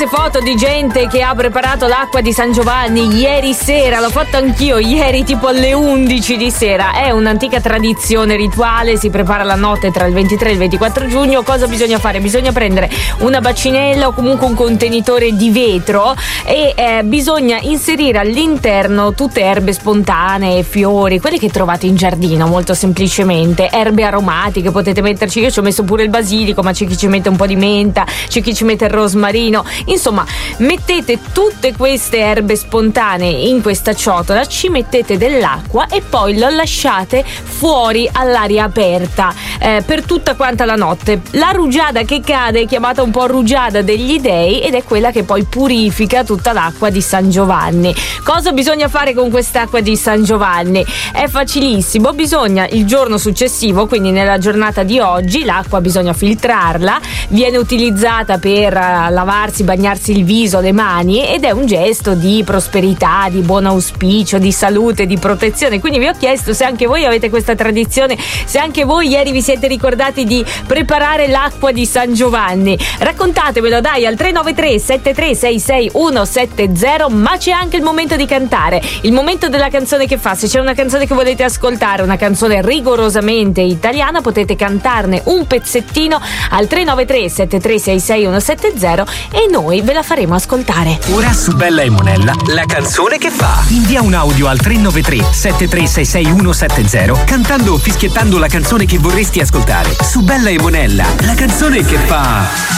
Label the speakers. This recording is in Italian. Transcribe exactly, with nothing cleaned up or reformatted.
Speaker 1: diverse foto di gente che ha preparato l'acqua di San Giovanni ieri sera. L'ho fatto anch'io ieri tipo alle undici di sera. È un'antica tradizione rituale, si prepara la notte tra il ventitré e il ventiquattro giugno. Cosa bisogna fare? Bisogna prendere una bacinella o comunque un contenitore di vetro e eh, bisogna inserire all'interno tutte erbe spontanee, fiori, quelle che trovate in giardino, molto semplicemente, erbe aromatiche. Potete metterci, io ci ho messo pure il basilico, ma c'è chi ci mette un po' di menta, c'è chi ci mette il rosmarino. Insomma, mettete tutte queste erbe spontanee in questa ciotola, ci mettete dell'acqua e poi lo lasciate fuori all'aria aperta eh, per tutta quanta la notte. La rugiada che cade è chiamata un po' rugiada degli dei ed è quella che poi purifica tutta l'acqua di San Giovanni. Cosa bisogna fare con quest'acqua di San Giovanni? È facilissimo, bisogna il giorno successivo, quindi nella giornata di oggi, l'acqua bisogna filtrarla, viene utilizzata per lavarsi, bagnarsi il viso, le mani, ed è un gesto di prosperità, di buon auspicio, di salute, di protezione. Quindi vi ho chiesto se anche voi avete questa tradizione, se anche voi ieri vi siete ricordati di preparare l'acqua di San Giovanni. Raccontatemelo dai al tre nove tre sette tre sei sei uno sette zero. Ma c'è anche il momento di cantare, il momento della canzone che fa. Se c'è una canzone che volete ascoltare, una canzone rigorosamente italiana, potete cantarne un pezzettino al tre nove tre sette tre sei sei uno sette zero e noi ve la faremo ascoltare.
Speaker 2: Ora su Bella e Monella, la canzone che fa. Invia un audio al tre nove tre sette tre sei sei uno sette zero cantando o fischiettando la canzone che vorresti ascoltare. Su Bella e Monella, la canzone che fa.